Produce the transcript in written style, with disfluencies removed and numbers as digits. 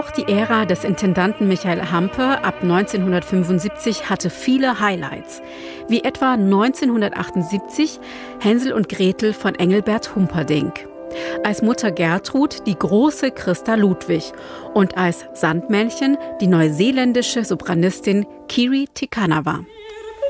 Auch die Ära des Intendanten Michael Hampe ab 1975 hatte viele Highlights, wie etwa 1978 Hänsel und Gretel von Engelbert Humperdinck, als Mutter Gertrud die große Christa Ludwig und als Sandmännchen die neuseeländische Sopranistin Kiri Te Kanawa.